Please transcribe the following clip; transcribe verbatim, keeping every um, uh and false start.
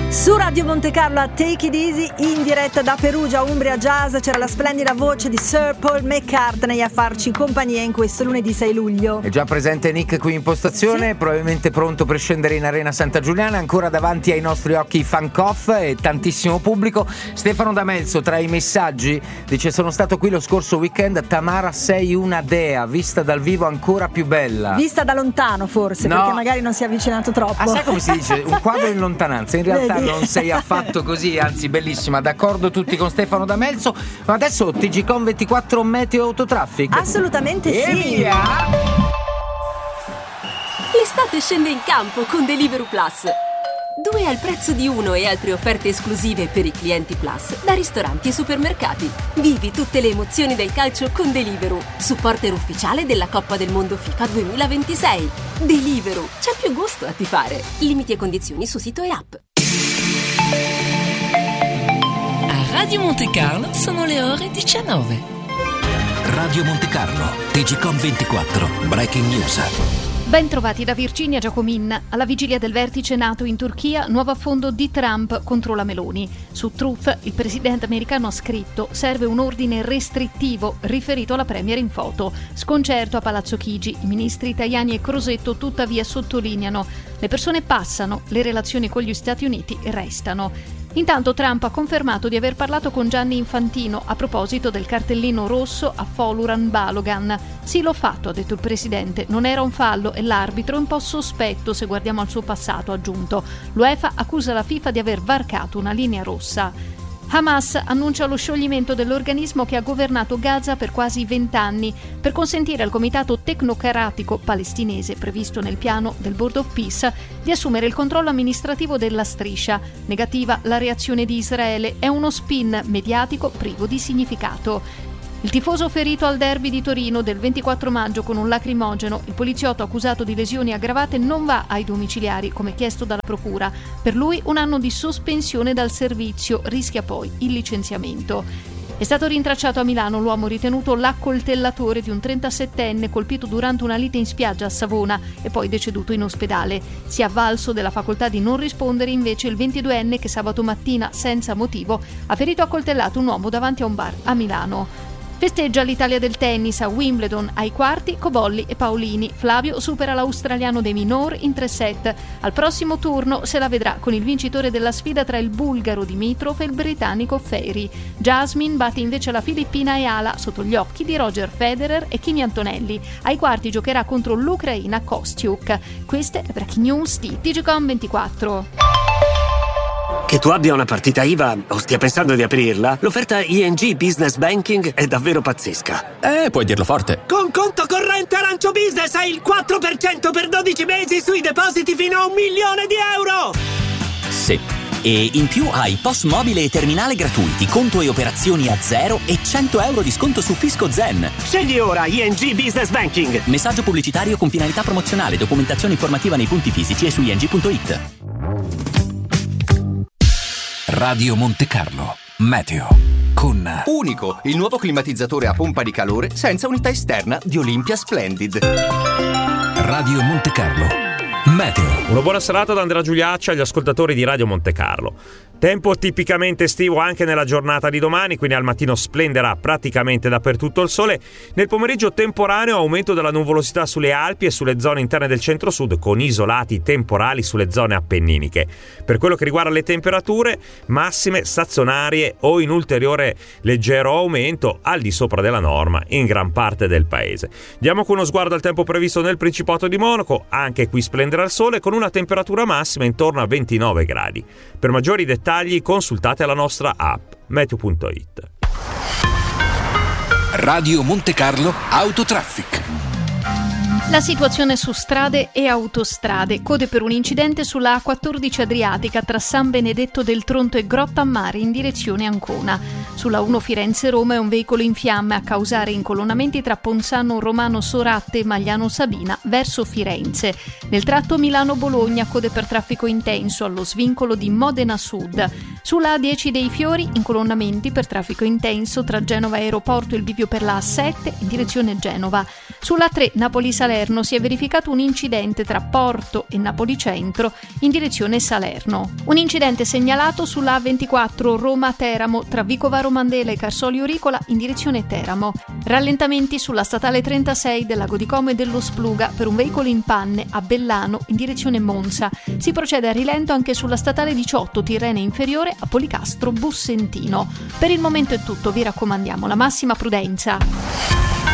Su Radio Monte Carlo a Take It Easy, in diretta da Perugia, Umbria Jazz, c'era la splendida voce di Sir Paul McCartney a farci compagnia in questo lunedì sei luglio. È già presente Nick qui in postazione, sì. Probabilmente pronto per scendere in Arena Santa Giuliana, ancora davanti ai nostri occhi Fan Coff e tantissimo pubblico. Stefano D'Amelso tra i messaggi dice: sono stato qui lo scorso weekend, Tamara sei una dea, vista dal vivo ancora più bella. Vista da lontano forse, no. Perché magari non si è avvicinato troppo. Ah, sai come si dice? Un quadro in lontananza, in realtà Vedi? Non sei affatto così, anzi bellissima, d'accordo tutti con Stefano D'Amelso. Ma adesso T G Com ventiquattro Meteo Autotraffic. Assolutamente e sì. Via. L'estate scende in campo con Deliveroo Plus. Due al prezzo di uno e altre offerte esclusive per i clienti Plus da ristoranti e supermercati. Vivi tutte le emozioni del calcio con Deliveroo, supporter ufficiale della Coppa del Mondo FIFA duemilaventisei. Deliveroo, c'è più gusto a tifare. Limiti e condizioni su sito e app. A Radio Monte Carlo sono le ore diciannove. Radio Monte Carlo, T G Com ventiquattro, Breaking News. Ben trovati da Virginia Giacomin. Alla vigilia del vertice NATO in Turchia, nuovo affondo di Trump contro la Meloni. Su Truth, il presidente americano ha scritto: serve un ordine restrittivo riferito alla premier in foto. Sconcerto a Palazzo Chigi. I ministri Tajani e Crosetto tuttavia sottolineano: le persone passano, le relazioni con gli Stati Uniti restano. Intanto Trump ha confermato di aver parlato con Gianni Infantino a proposito del cartellino rosso a Foluran Balogan. Sì, l'ho fatto, ha detto il presidente. Non era un fallo e l'arbitro è un po' sospetto se guardiamo al suo passato, ha aggiunto. L'UEFA accusa la FIFA di aver varcato una linea rossa. Hamas annuncia lo scioglimento dell'organismo che ha governato Gaza per quasi vent'anni per consentire al comitato tecnocratico palestinese previsto nel piano del Board of Peace di assumere il controllo amministrativo della striscia. Negativa la reazione di Israele, è uno spin mediatico privo di significato. Il tifoso ferito al derby di Torino del ventiquattro maggio con un lacrimogeno, il poliziotto accusato di lesioni aggravate non va ai domiciliari come chiesto dalla procura. Per lui un anno di sospensione dal servizio, rischia poi il licenziamento. È stato rintracciato a Milano l'uomo ritenuto l'accoltellatore di un trentasettenne colpito durante una lite in spiaggia a Savona e poi deceduto in ospedale. Si è avvalso della facoltà di non rispondere invece il ventiduenne che sabato mattina, senza motivo, ha ferito a coltellate un uomo davanti a un bar a Milano. Festeggia l'Italia del tennis a Wimbledon, ai quarti Cobolli e Paolini. Flavio supera l'australiano De Minaur in tre set. Al prossimo turno se la vedrà con il vincitore della sfida tra il bulgaro Dimitrov e il britannico Ferry. Jasmine batte invece la filippina Eala sotto gli occhi di Roger Federer e Kimi Antonelli. Ai quarti giocherà contro l'Ucraina Kostiuk. Queste le breaking news di T G Com ventiquattro. Che tu abbia una partita I V A o stia pensando di aprirla, l'offerta I N G Business Banking è davvero pazzesca. Eh, puoi dirlo forte. Con conto corrente Arancio Business hai il quattro per cento per dodici mesi sui depositi fino a un milione di euro! Sì. E in più hai P O S mobile e terminale gratuiti, conto e operazioni a zero e cento euro di sconto su Fisco Zen. Scegli ora I N G Business Banking. Messaggio pubblicitario con finalità promozionale, documentazione informativa nei punti fisici e su i n g punto i t. Radio Monte Carlo, Meteo, con Unico, il nuovo climatizzatore a pompa di calore senza unità esterna di Olympia Splendid. Radio Monte Carlo, Meteo. Una buona serata da Andrea Giuliaccia agli ascoltatori di Radio Monte Carlo. Tempo tipicamente estivo anche nella giornata di domani, quindi al mattino splenderà praticamente dappertutto il sole. Nel pomeriggio temporaneo, aumento della nuvolosità sulle Alpi e sulle zone interne del centro-sud, con isolati temporali sulle zone appenniniche. Per quello che riguarda le temperature, massime stazionarie o in ulteriore leggero aumento al di sopra della norma in gran parte del paese. Diamo con uno sguardo al tempo previsto nel Principato di Monaco, anche qui splenderà il sole con una temperatura massima intorno a ventinove gradi. Per maggiori dettagli consultate la nostra app meteo punto i t. Radio Monte Carlo Autotraffic. La situazione su strade e autostrade. Code per un incidente sulla A quattordici Adriatica tra San Benedetto del Tronto e Grotta a Mare in direzione Ancona. Sulla uno Firenze-Roma è un veicolo in fiamme a causare incolonnamenti tra Ponzano Romano Soratte e Magliano Sabina verso Firenze. Nel tratto Milano-Bologna code per traffico intenso allo svincolo di Modena Sud. Sulla A dieci dei Fiori incolonnamenti per traffico intenso tra Genova Aeroporto e il bivio per la A sette in direzione Genova. Sulla tre Napoli-Salerno si è verificato un incidente tra Porto e Napoli Centro in direzione Salerno. Un incidente segnalato sulla A ventiquattro Roma-Teramo tra Vicovaro Mandela e Carsolio Ricola in direzione Teramo. Rallentamenti sulla statale trentasei del Lago di Como e dello Spluga per un veicolo in panne a Bellano in direzione Monza. Si procede a rilento anche sulla statale diciotto Tirrene Inferiore a Policastro Bussentino. Per il momento è tutto, vi raccomandiamo la massima prudenza.